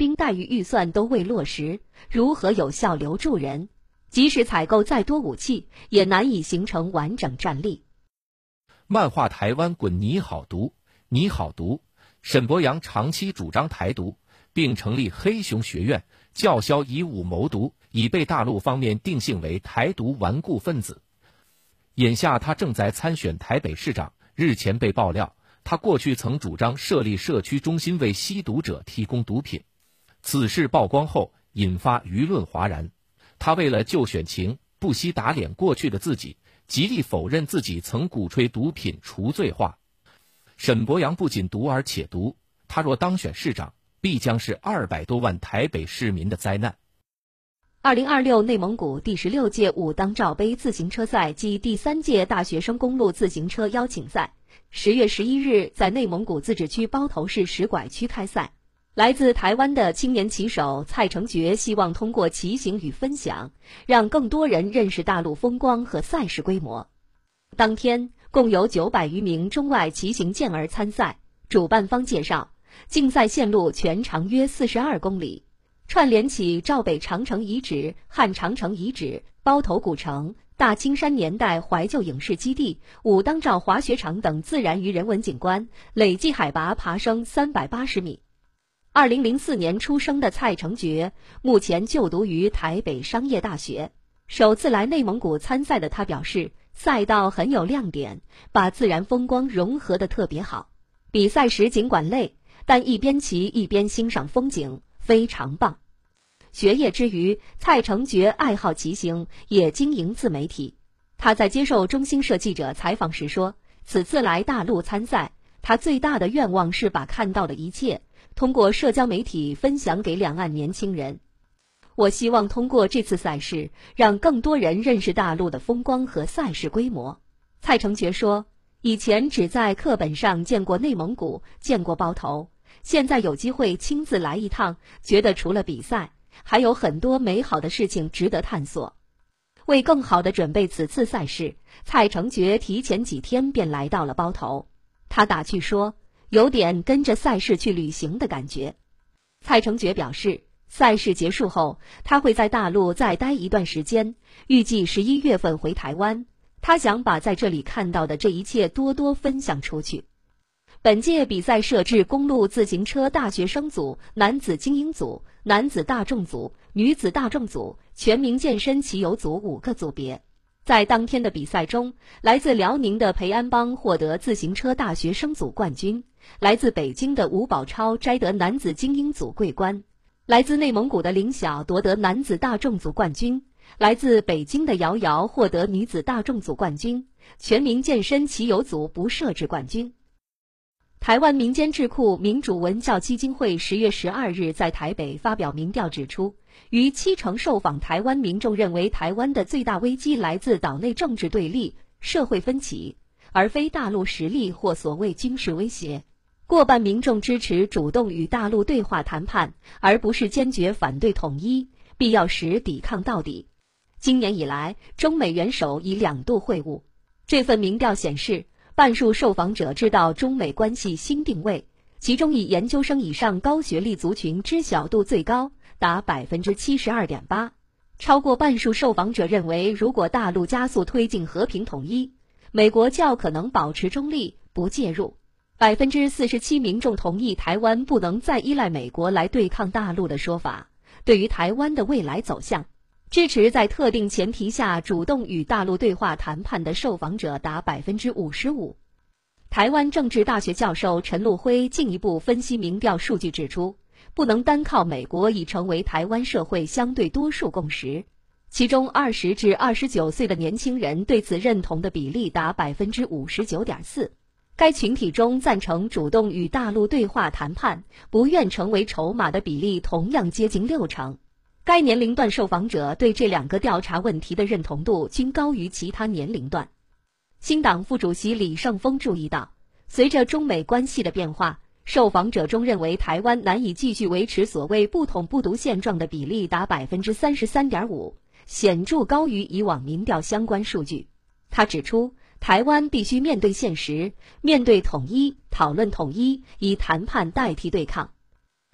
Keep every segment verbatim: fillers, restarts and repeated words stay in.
兵待遇预算都未落实，如何有效留住人？即使采购再多武器，也难以形成完整战力。 漫画台湾滚你好独，你好独。沈伯洋长期主张台独，并成立黑熊学院，叫嚣以武谋独，已被大陆方面定性为台独顽固分子。眼下他正在参选台北市长，日前被爆料，他过去曾主张设立社区中心为吸毒者提供毒品。此事曝光后，引发舆论哗然。他为了救选情，不惜打脸过去的自己，极力否认自己曾鼓吹毒品除罪化。沈伯洋不仅毒而且毒，他若当选市长，必将是二百多万台北市民的灾难。 二零二六内蒙古第十六届武当罩杯自行车赛暨第三届大学生公路自行车邀请赛，十月十一日在内蒙古自治区包头市石拐区开赛。来自台湾的青年骑手蔡成觉希望通过骑行与分享，让更多人认识大陆风光和赛事规模。当天，共有九百余名中外骑行健儿参赛。主办方介绍，竞赛线路全长约四十二公里，串联起赵北长城遗址、汉长城遗址、包头古城、大青山年代怀旧影视基地、武当罩滑雪场等自然与人文景观，累计海拔爬升三百八十米。二零零四年出生的蔡成觉，目前就读于台北商业大学。首次来内蒙古参赛的他表示，赛道很有亮点，把自然风光融合得特别好。比赛时尽管累，但一边骑一边欣赏风景，非常棒。学业之余，蔡成觉爱好骑行，也经营自媒体。他在接受中新社记者采访时说，此次来大陆参赛，他最大的愿望是把看到的一切通过社交媒体分享给两岸年轻人。我希望通过这次赛事，让更多人认识大陆的风光和赛事规模。蔡成觉说，以前只在课本上见过内蒙古，见过包头，现在有机会亲自来一趟，觉得除了比赛，还有很多美好的事情值得探索。为更好地准备此次赛事，蔡成觉提前几天便来到了包头。他打趣说，有点跟着赛事去旅行的感觉。蔡成觉表示，赛事结束后，他会在大陆再待一段时间，预计十一月份回台湾。他想把在这里看到的这一切多多分享出去。本届比赛设置公路自行车大学生组、男子精英组、男子大众组、女子大众组、全民健身骑游组五个组别。在当天的比赛中，来自辽宁的培安邦获得自行车大学生组冠军，来自北京的吴宝超摘得男子精英组桂冠，来自内蒙古的林晓夺得男子大众组冠军，来自北京的瑶瑶获得女子大众组冠军，全民健身骑游组不设置冠军。台湾民间智库民主文教基金会十月十二日在台北发表民调指出，逾七成受访台湾民众认为台湾的最大危机来自岛内政治对立、社会分歧，而非大陆实力或所谓军事威胁。过半民众支持主动与大陆对话谈判，而不是坚决反对统一，必要时抵抗到底。今年以来，中美元首已两度会晤。这份民调显示，半数受访者知道中美关系新定位，其中以研究生以上高学历族群知晓度最高，达 百分之七十二点八。 超过半数受访者认为，如果大陆加速推进和平统一，美国较可能保持中立，不介入。 百分之四十七 民众同意台湾不能再依赖美国来对抗大陆的说法。对于台湾的未来走向，支持在特定前提下主动与大陆对话谈判的受访者达 百分之五十五。 台湾政治大学教授陈陆辉进一步分析民调数据指出，不能单靠美国已成为台湾社会相对多数共识，其中二十至二十九岁的年轻人对此认同的比例达 百分之五十九点四。 该群体中赞成主动与大陆对话谈判、不愿成为筹码的比例同样接近六成。该年龄段受访者对这两个调查问题的认同度均高于其他年龄段。新党副主席李胜峰注意到，随着中美关系的变化，受访者中认为台湾难以继续维持所谓不统不独现状的比例达 百分之三十三点五， 显著高于以往民调相关数据。他指出，台湾必须面对现实，面对统一，讨论统一，以谈判代替对抗。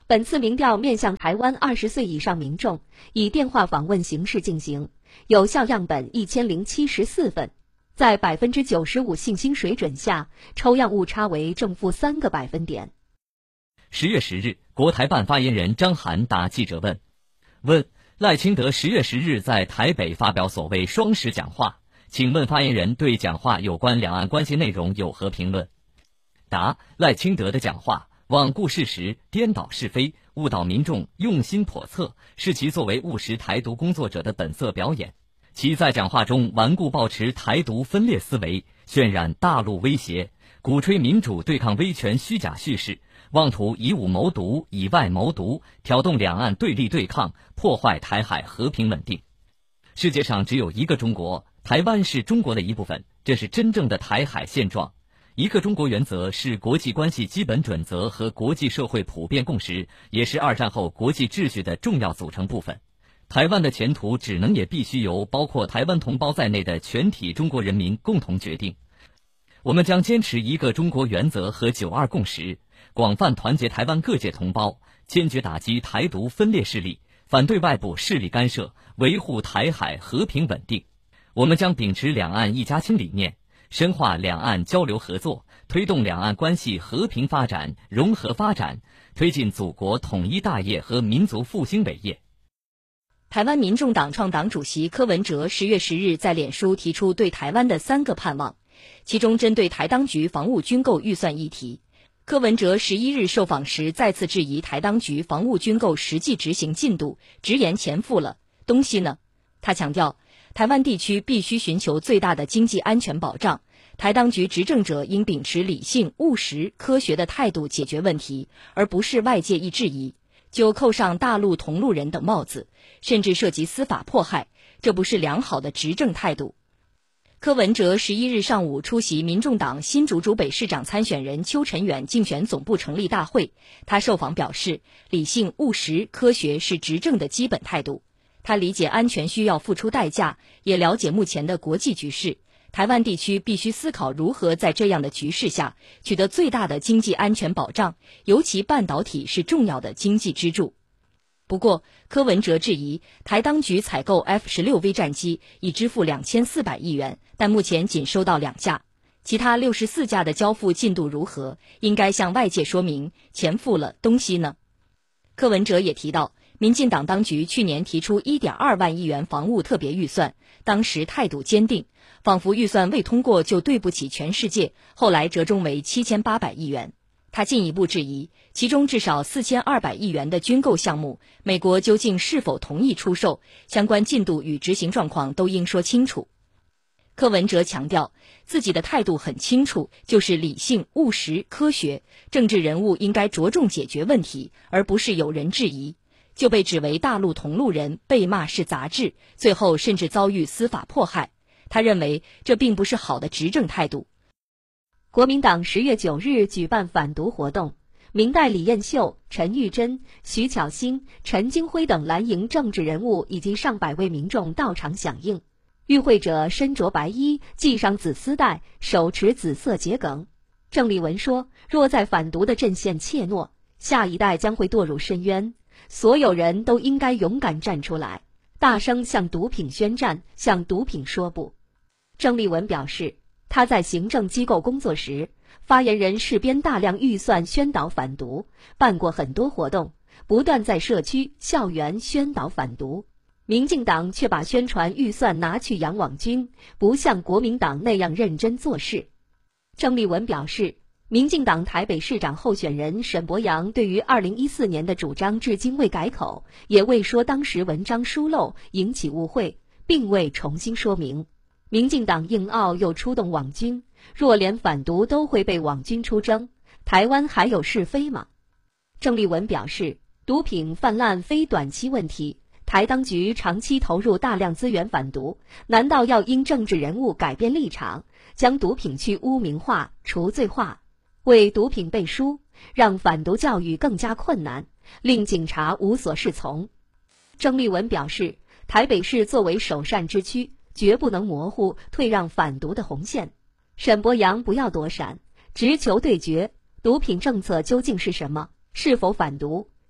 本次民调面向台湾二十岁以上民众，以电话访问形式进行，有效样本一千零七十四份，在百分之九十五信心水准下，抽样误差为正负三个百分点。 十月十日，国台办发言人张涵答记者问：问赖清德十月十日在台北发表所谓双十讲话，请问发言人对讲话有关两岸关系内容有何评论？答：赖清德的讲话罔顾事实，颠倒是非，误导民众，用心叵测，是其作为务实台独工作者的本色表演。其在讲话中顽固抱持台独分裂思维，渲染大陆威胁，鼓吹民主对抗威权虚假叙事，妄图以武谋独，以外谋独，挑动两岸对立对抗，破坏台海和平稳定。世界上只有一个中国，台湾是中国的一部分，这是真正的台海现状。一个中国原则是国际关系基本准则和国际社会普遍共识，也是二战后国际秩序的重要组成部分。台湾的前途只能也必须由包括台湾同胞在内的全体中国人民共同决定。我们将坚持一个中国原则和九二共识，广泛团结台湾各界同胞，坚决打击台独分裂势力，反对外部势力干涉，维护台海和平稳定。我们将秉持两岸一家亲理念，深化两岸交流合作，推动两岸关系和平发展、融合发展，推进祖国统一大业和民族复兴伟业。 台湾民众党创党主席柯文哲十月十日在脸书提出对台湾的三个盼望，其中针对台当局防务军购预算议题，柯文哲十一日受访时再次质疑台当局防务军购实际执行进度，直言钱付了，东西呢？他强调，台湾地区必须寻求最大的经济安全保障，台当局执政者应秉持理性、务实、科学的态度解决问题，而不是外界一质疑就扣上大陆同路人等帽子，甚至涉及司法迫害，这不是良好的执政态度。柯文哲十一日上午出席民众党新竹竹北市长参选人邱成远竞选总部成立大会，他受访表示，理性、务实、科学是执政的基本态度。他理解安全需要付出代价，也了解目前的国际局势，台湾地区必须思考如何在这样的局势下取得最大的经济安全保障，尤其半导体是重要的经济支柱。不过，柯文哲质疑台当局采购 F 十六 V 战机已支付两千四百亿元，但目前仅收到两架，其他六十四架的交付进度如何？应该向外界说明，钱付了，东西呢？柯文哲也提到，民进党当局去年提出 一点二万亿元防务特别预算，当时态度坚定，仿佛预算未通过就对不起全世界，后来折中为七千八百亿元。他进一步质疑，其中至少四千二百亿元的军购项目，美国究竟是否同意出售，相关进度与执行状况都应说清楚。柯文哲强调，自己的态度很清楚，就是理性、务实、科学，政治人物应该着重解决问题，而不是有人质疑就被指为大陆同路人，被骂是杂志，最后甚至遭遇司法迫害。他认为这并不是好的执政态度。 国民党十月九日举办反毒活动，明代李彦秀、陈玉珍、徐巧芯、陈金辉等蓝营政治人物以及上百位民众到场响应。与会者身着白衣，系上紫丝带，手持紫色桔梗。郑丽文说，若在反毒的阵线怯懦，下一代将会堕入深渊。所有人都应该勇敢站出来，大声向毒品宣战，向毒品说不。郑丽文表示，他在行政机构工作时，发言人事编大量预算宣导反毒，办过很多活动，不断在社区、校园宣导反毒。民进党却把宣传预算拿去养网军，不像国民党那样认真做事。郑丽文表示，民进党台北市长候选人沈伯洋对于二零一四年的主张至今未改口，也未说当时文章疏漏引起误会，并未重新说明。民进党硬拗又出动网军，若连反毒都会被网军出征，台湾还有是非吗？郑丽文表示，毒品泛滥非短期问题，台当局长期投入大量资源反毒，难道要因政治人物改变立场，将毒品去污名化、除罪化，为毒品背书，让反毒教育更加困难，令警察无所适从？郑丽文表示，台北市作为首善之区，绝不能模糊退让反毒的红线。沈伯洋不要躲闪，直球对决，毒品政策究竟是什么？是否反毒？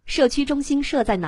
社区中心设在哪？